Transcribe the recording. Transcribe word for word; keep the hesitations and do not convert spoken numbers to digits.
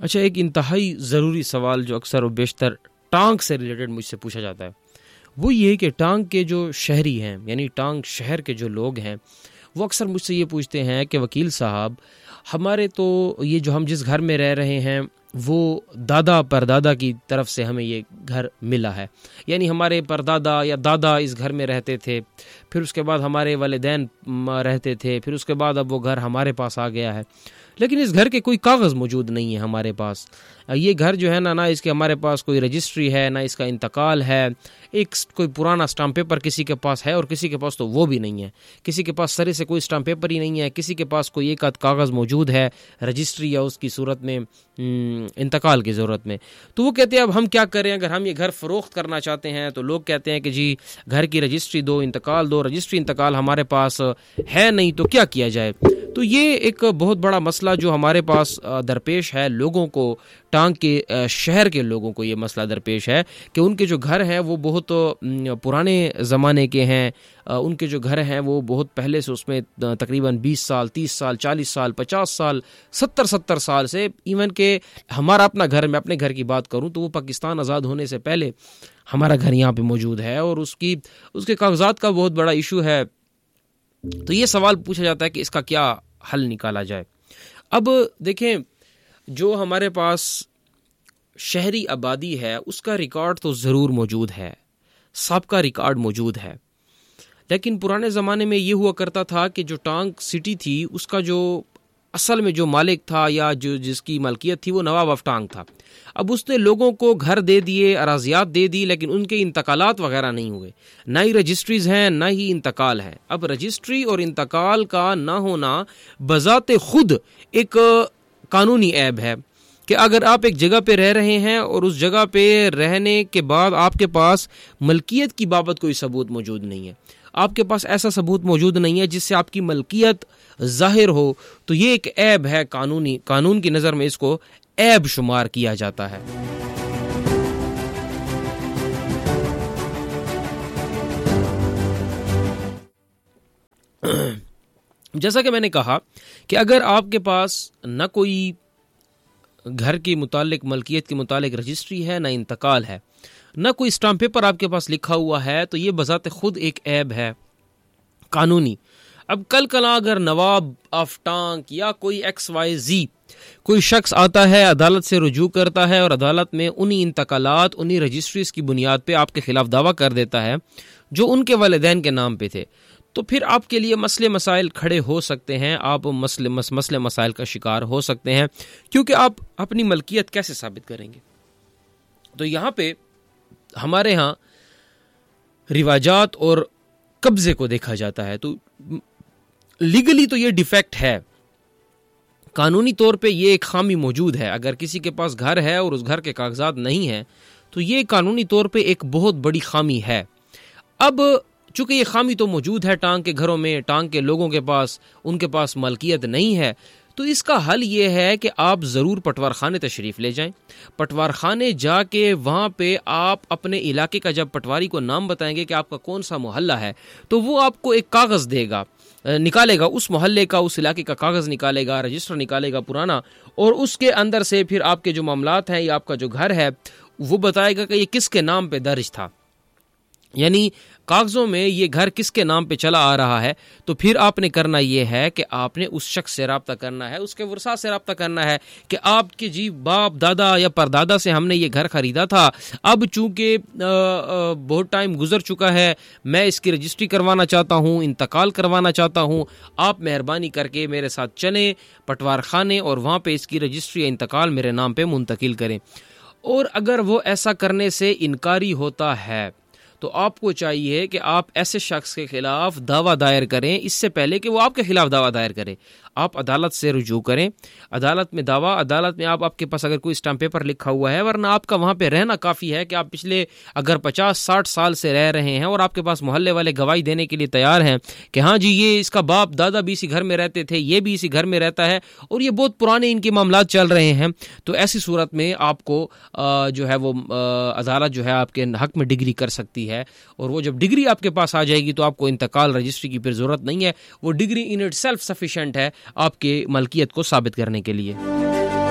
اچھا، ایک انتہائی ضروری سوال جو اکثر و بیشتر ٹانک سے ریلیٹڈ مجھ سے پوچھا جاتا ہے وہ یہ کہ ٹانک کے جو شہری ہیں، یعنی ٹانک شہر کے جو لوگ ہیں، وہ اکثر مجھ سے یہ پوچھتے ہیں کہ وکیل صاحب ہمارے تو یہ جو ہم جس گھر میں رہ رہے ہیں وہ دادا پردادا کی طرف سے ہمیں یہ گھر ملا ہے، یعنی ہمارے پردادا یا دادا اس گھر میں رہتے تھے، پھر اس کے بعد ہمارے والدین رہتے تھے، پھر اس کے بعد اب وہ گھر ہمارے پاس آ گیا ہے، لیکن اس گھر کے کوئی کاغذ موجود نہیں ہے ہمارے پاس۔ یہ گھر جو ہے نا، نہ اس کے ہمارے پاس کوئی رجسٹری ہے، نہ اس کا انتقال ہے، ایک کوئی پرانا اسٹامپ پیپر کسی کے پاس ہے اور کسی کے پاس تو وہ بھی نہیں ہے، کسی کے پاس سرے سے کوئی اسٹامپ پیپر ہی نہیں ہے، کسی کے پاس کوئی ایک آدھ کاغذ موجود ہے رجسٹری یا اس کی صورت میں انتقال کی ضرورت میں۔ تو وہ کہتے ہیں اب ہم کیا کریں، اگر ہم یہ گھر فروخت کرنا چاہتے ہیں تو لوگ کہتے ہیں کہ جی گھر کی رجسٹری دو، انتقال دو، رجسٹری انتقال ہمارے پاس ہے نہیں، تو کیا کیا جائے؟ تو یہ ایک بہت بڑا مسئلہ جو ہمارے پاس درپیش ہے، لوگوں کو، ٹانک کے شہر کے لوگوں کو یہ مسئلہ درپیش ہے کہ ان کے جو گھر ہیں وہ بہت پرانے زمانے کے ہیں، ان کے جو گھر ہیں وہ بہت پہلے سے اس میں تقریباً بیس سال، تیس سال، چالیس سال، پچاس سال، ستر ستر سال سے، ایون کہ ہمارا اپنا گھر، میں اپنے گھر کی بات کروں تو وہ پاکستان آزاد ہونے سے پہلے ہمارا گھر یہاں پہ موجود ہے اور اس کی اس کے کاغذات کا بہت بڑا ایشو ہے۔ تو یہ سوال پوچھا جاتا ہے کہ اس کا کیا حل نکالا جائے۔ اب دیکھیں، جو ہمارے پاس شہری آبادی ہے اس کا ریکارڈ تو ضرور موجود ہے، سب کا ریکارڈ موجود ہے، لیکن پرانے زمانے میں یہ ہوا کرتا تھا کہ جو ٹانک سٹی تھی اس کا جو اصل میں جو مالک تھا یا جو جس کی ملکیت تھی وہ نواب آف ٹانک تھا۔ اب اس نے لوگوں کو گھر دے دیے، اراضیات دے دی، لیکن ان کے انتقالات وغیرہ نہیں ہوئے، نہ ہی رجسٹریز ہیں نہ ہی انتقال ہے۔ اب رجسٹری اور انتقال کا نہ ہونا بذات خود ایک قانونی عیب ہے کہ اگر آپ ایک جگہ پہ رہ رہے ہیں اور اس جگہ پہ رہنے کے بعد آپ کے پاس ملکیت کی بابت کوئی ثبوت موجود نہیں ہے، آپ کے پاس ایسا ثبوت موجود نہیں ہے جس سے آپ کی ملکیت ظاہر ہو، تو یہ ایک عیب ہے، قانونی قانون کی نظر میں اس کو عیب شمار کیا جاتا ہے۔ جیسا کہ میں نے کہا کہ اگر آپ کے پاس نہ کوئی گھر کے متعلق، ملکیت کے متعلق رجسٹری ہے، نہ انتقال ہے، نہ کوئی اسٹامپ پیپر آپ کے پاس لکھا ہوا ہے، تو یہ بذات خود ایک عیب ہے قانونی۔ اب کل کلا اگر نواب آف ٹانک یا کوئی ایکس وائی زی کوئی شخص آتا ہے، عدالت سے رجوع کرتا ہے اور عدالت میں انہی انتقالات، انہی رجسٹریز کی بنیاد پہ آپ کے خلاف دعویٰ کر دیتا ہے جو ان کے والدین کے نام پہ تھے، تو پھر آپ کے لیے مسئلے مسائل کھڑے ہو سکتے ہیں، آپ مسئلے مسئلے مسائل کا شکار ہو سکتے ہیں، کیونکہ آپ اپنی ملکیت کیسے ثابت کریں گے؟ تو یہاں پہ ہمارے ہاں رواجات اور قبضے کو دیکھا جاتا ہے، تو لیگلی تو یہ ڈیفیکٹ ہے، قانونی طور پہ یہ ایک خامی موجود ہے۔ اگر کسی کے پاس گھر ہے اور اس گھر کے کاغذات نہیں ہیں تو یہ قانونی طور پہ ایک بہت بڑی خامی ہے۔ اب چونکہ یہ خامی تو موجود ہے ٹانک کے گھروں میں، ٹانک کے لوگوں کے پاس ان کے پاس ملکیت نہیں ہے، تو اس کا حل یہ ہے کہ آپ ضرور پٹوار خانے تشریف لے جائیں۔ پٹوار خانے جا کے وہاں پہ آپ اپنے علاقے کا جب پٹواری کو نام بتائیں گے کہ آپ کا کون سا محلہ ہے، تو وہ آپ کو ایک کاغذ دے گا، نکالے گا اس محلے کا، اس علاقے کا کاغذ نکالے گا، رجسٹر نکالے گا پرانا، اور اس کے اندر سے پھر آپ کے جو معاملات ہیں یا آپ کا جو گھر ہے وہ بتائے گا کہ یہ کس کے نام پہ درج تھا، یعنی کاغذوں میں یہ گھر کس کے نام پہ چلا آ رہا ہے۔ تو پھر آپ نے کرنا یہ ہے کہ آپ نے اس شخص سے رابطہ کرنا ہے، اس کے ورثاء سے رابطہ کرنا ہے کہ آپ کے جی باپ دادا یا پردادا سے ہم نے یہ گھر خریدا تھا، اب چونکہ بہت ٹائم گزر چکا ہے، میں اس کی رجسٹری کروانا چاہتا ہوں، انتقال کروانا چاہتا ہوں، آپ مہربانی کر کے میرے ساتھ چلیں پٹوار خانے اور وہاں پہ اس کی رجسٹری یا انتقال میرے نام پہ منتقل کریں۔ اور اگر وہ ایسا کرنے سے انکاری ہوتا ہے تو آپ کو چاہیے کہ آپ ایسے شخص کے خلاف دعویٰ دائر کریں، اس سے پہلے کہ وہ آپ کے خلاف دعویٰ دائر کرے آپ عدالت سے رجوع کریں، عدالت میں دعویٰ، عدالت میں آپ آپ کے پاس اگر کوئی اسٹامپ پیپر لکھا ہوا ہے، ورنہ آپ کا وہاں پہ رہنا کافی ہے کہ آپ پچھلے اگر پچاس ساٹھ سال سے رہ رہے ہیں اور آپ کے پاس محلے والے گواہی دینے کے لیے تیار ہیں کہ ہاں جی یہ اس کا باپ دادا بھی اسی گھر میں رہتے تھے، یہ بھی اسی گھر میں رہتا ہے اور یہ بہت پرانے ان کے معاملات چل رہے ہیں، تو ایسی صورت میں آپ کو جو ہے وہ عدالت جو ہے آپ کے حق میں ڈگری کر سکتی ہے، اور وہ جب ڈگری آپ کے پاس آ جائے گی تو آپ کو انتقال رجسٹری کی پھر ضرورت نہیں ہے، وہ degree in it self sufficient ہے آپ کے ملکیت کو ثابت کرنے کے لیے۔